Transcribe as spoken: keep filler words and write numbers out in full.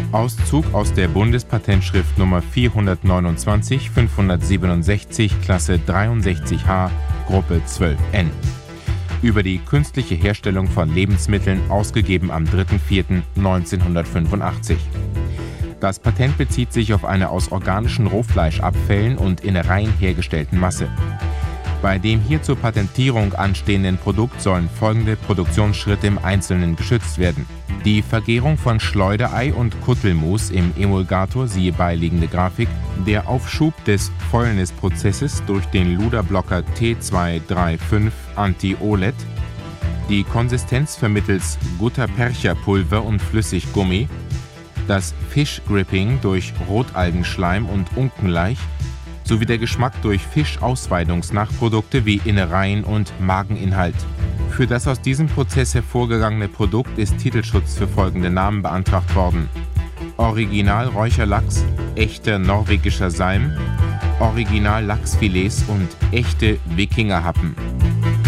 Auszug aus der Bundespatentschrift Nummer vierhundertneunundzwanzig fünfhundertsiebenundsechzig, Klasse dreiundsechzig H, Gruppe zwölf N. Über die künstliche Herstellung von Lebensmitteln, ausgegeben am dritter vierter neunzehnhundertfünfundachtzig. Das Patent bezieht sich auf eine aus organischen Rohfleischabfällen und Innereien hergestellten Masse. Bei dem hier zur Patentierung anstehenden Produkt sollen folgende Produktionsschritte im Einzelnen geschützt werden: Die Vergärung von Schleuderei und Kuttelmus im Emulgator, siehe beiliegende Grafik, der Aufschub des Fäulnisprozesses durch den Luderblocker T zwei drei fünf Anti-O L E D, die Konsistenz vermittels Guttapercha-Pulver und Flüssiggummi, das Fish-Gripping durch Rotalgenschleim und Unkenlaich sowie der Geschmack durch Fischausweidungsnachprodukte wie Innereien und Mageninhalt. Für das aus diesem Prozess hervorgegangene Produkt ist Titelschutz für folgende Namen beantragt worden: Original Räucherlachs, echter norwegischer Salm, Original Lachsfilets und echte Wikingerhappen.